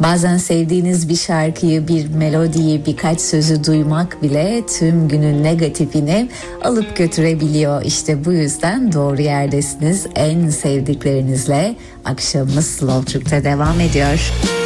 Bazen sevdiğiniz bir şarkıyı, bir melodiyi, birkaç sözü duymak bile tüm günün negatifini alıp götürebiliyor. İşte bu yüzden doğru yerdesiniz. En sevdiklerinizle akşamımız Slow Türk'te devam ediyor.